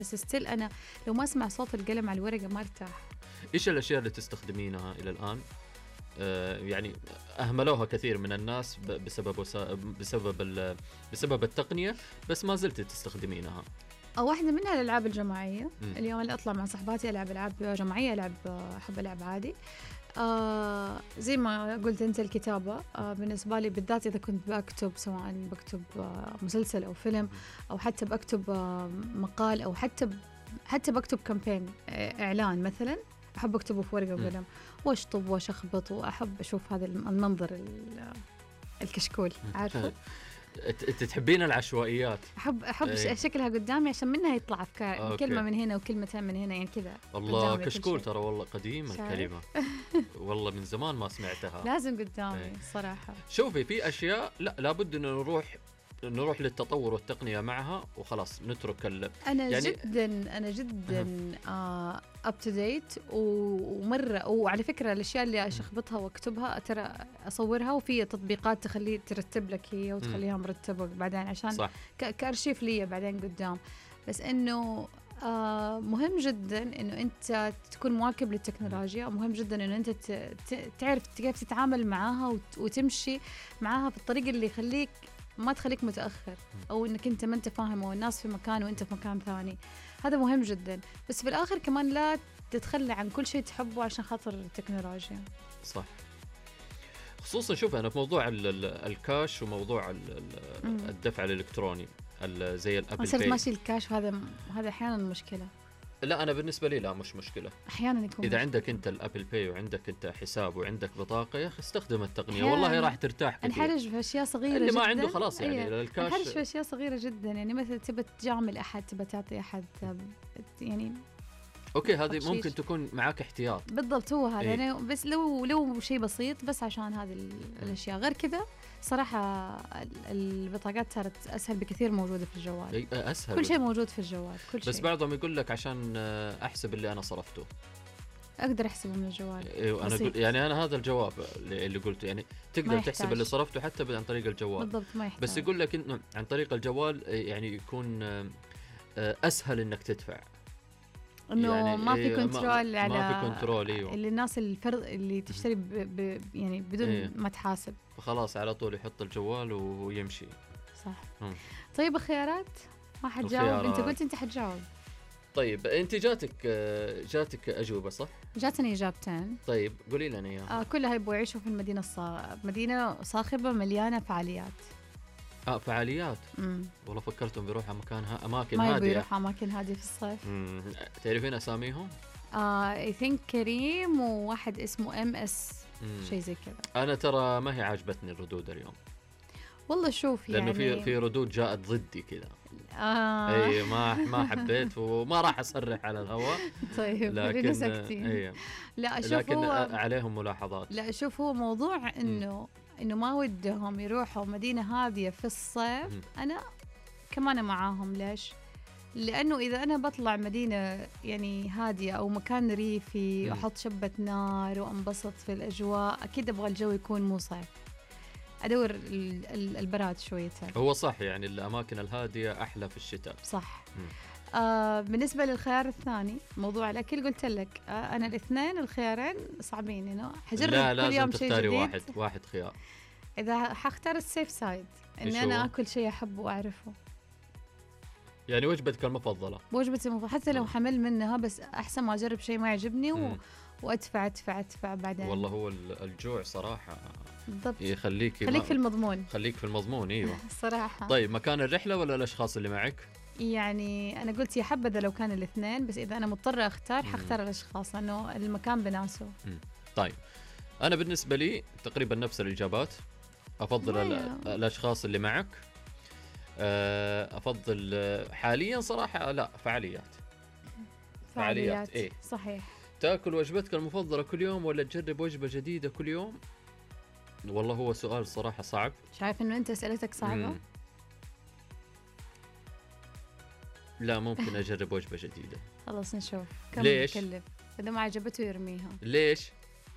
بس ستيل أنا لو ما أسمع صوت القلم على الورقة ما أرتاح. إيش الأشياء اللي تستخدمينها إلى الآن؟ يعني أهملوها كثير من الناس بسبب التقنية، بس ما زلت تستخدمينها. أو واحدة منها الألعاب الجماعية. مم. اليوم اللي أطلع مع صحباتي ألعب ألعاب جماعية، أحب ألعب عادي. زي ما قلت أنت الكتابة، بالنسبة لي بالذات إذا كنت بكتب، سواء بكتب مسلسل أو فيلم، أو حتى بكتب مقال، أو حتى بكتب كامبين إعلان مثلا، أحب أكتبه في ورقة وقلم وأشطب وأشخبط، وأحب أشوف هذا المنظر الكشكول، عارفه. تحبين العشوائيات؟ أحب شكلها قدامي عشان منها يطلع أفكار، كلمة من هنا وكلمتين من هنا، يعني كذا. الله كشكول ترى والله قديم الكلمة. والله من زمان ما سمعتها. لازم قدامي صراحة. شوفي في أشياء لابد إنه نروح للتطور والتقنية معها وخلاص نترك أنا جدا up to date ومرة. وعلى فكرة الأشياء اللي أشخبطها وأكتبها ترى أصورها، وفي تطبيقات تخليه ترتب لك هي وتخليها مرتبة بعدين عشان كأرشيف لي بعدين قدام. بس إنه مهم جدا إنه أنت تكون مواكب للتكنولوجيا، ومهم جدا إنه أنت تعرف كيف تتعامل معاها وتمشي معاها في الطريقة اللي ما تخليك متأخر، أو إنك أنت ما أنت فاهم، أو الناس في مكان وأنت في مكان ثاني. هذا مهم جدا. بس في الآخر كمان لا تتخلى عن كل شيء تحبه عشان خاطر التكنولوجيا. صح. خصوصا شوف أنا في موضوع الكاش وموضوع الدفع الإلكتروني زي الأبل باي. صرت ماشي الكاش، وهذا أحيانا مشكلة. لا أنا بالنسبة لي لا مش مشكلة. أحيانا يكون إذا مشكلة. عندك أنت الأبل باي وعندك أنت حساب وعندك بطاقة، يا أخي استخدم التقنية والله راح ترتاح كثير. نحرج في أشياء صغيرة اللي جدا. ما عنده خلاص يعني الكاش. نحرج في أشياء صغيرة جدا، يعني مثلا تبى تجامل أحد، تبى تعطي أحد، يعني اوكي هذه ممكن تكون معاك احتياط. بالضبط، هو هذا يعني. بس لو شيء بسيط بس عشان هذه الاشياء. غير كذا صراحه البطاقات صارت اسهل بكثير، موجوده في الجوال. اسهل، كل شيء موجود في الجوال، كل شيء. بس بعضهم يقول لك عشان احسب اللي انا صرفته. اقدر احسبه من الجوال. ايوه انا يعني انا هذا الجواب اللي قلته، يعني تقدر تحسب اللي صرفته حتى عن طريق الجوال. بالضبط، ما يحتاج. بس يقول لك انه عن طريق الجوال يعني يكون اسهل انك تدفع، انه يعني ما في كنترول على ما في كنترول. ايوه اللي الناس الفرد اللي تشتري يعني بدون ما تحاسب، فخلاص على طول يحط الجوال ويمشي. صح. طيب الخيارات ما حتجاوب. انت قلت انت حتجاوب. طيب انت جاتك اجوبه صح؟ جاتني اجابتين. طيب قولي لنا اياها. كلها يبغوا يعيشوا في مدينه صاخبه مليانه فعاليات. فعاليات. والله فكرتهم بيروحوا اماكن ما هاديه. ما يروحوا اماكن هاديه في الصيف. تعرفين اساميهم؟ I think كريم وواحد اسمه MS، شيء زي كذا. انا ترى ما هي عاجبتني الردود اليوم والله. شوف لانه يعني في ردود جاءت ضدي كذا. اي ما حبيت وما راح اصرح على الهواء. طيب لكن ساكتين. لا شوف، لكن عليهم ملاحظات. لا شوف، هو موضوع انه ما ودهم يروحوا مدينه هاديه في الصيف. انا كمان معاهم. ليش؟ لانه اذا انا بطلع مدينه يعني هاديه او مكان ريفي واحط شبة نار وانبسط في الاجواء، اكيد ابغى الجو يكون مو صيف، ادور البراد شويتين. هو صح، يعني الاماكن الهاديه احلى في الشتاء. صح. بالنسبه للخيار الثاني موضوع الاكل، قلت لك انا الاثنين الخيارين صعبين، انه حجرب كل يوم شيء جديد. لا لازم واحد خيار. اذا حختار السيف سايد، اني انا اكل شيء احبه واعرفه. يعني وجبتك المفضله؟ وجبتي المفضله حتى لو حمل منها، بس احسن ما اجرب شيء ما يعجبني وادفع بعدين. والله هو الجوع صراحه بالضبط خليك في المضمون. خليك في المضمون. ايوه صراحه. طيب مكان الرحله ولا الاشخاص اللي معك؟ يعني انا قلت يا حبذا لو كان الاثنين، بس اذا انا مضطره اختار حختار الاشخاص، لانه المكان بناسه. طيب انا بالنسبه لي تقريبا نفس الاجابات. افضل الاشخاص اللي معك. افضل حاليا صراحه لا فعاليات. ايه صحيح. تاكل وجبتك المفضله كل يوم ولا تجرب وجبه جديده كل يوم؟ والله هو سؤال صراحه صعب. شايف انه انت اسئلتك صعبه. لا ممكن اجرب وجبه جديده. خلاص نشوف كم ليش؟ يكلف. اذا ما عجبته يرميها. ليش؟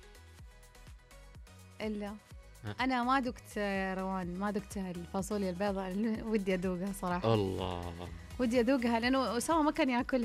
الا انا ما دقت روان، ما دقت الفاصوليا البيضاء اللي ودي ادوقها صراحه. الله ودي اذوقها لانه اسامه ما كان ياكل